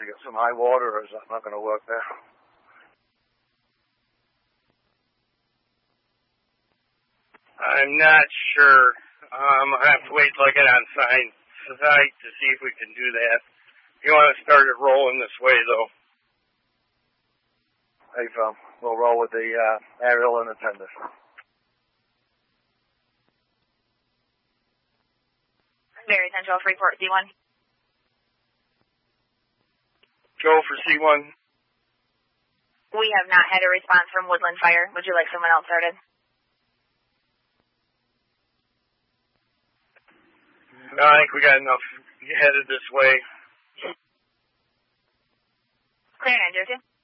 to get some high water, or is that not going to work there? I'm not sure. I'll have to wait till I get on site to see if we can do that. You want to start it rolling this way, though. Hey, Phil. We'll roll with the aerial and the tender. Very Central, Freeport, C1. Go for C1. We have not had a response from Woodland Fire. Would you like someone else started? I think we got enough headed this way. Clear 902.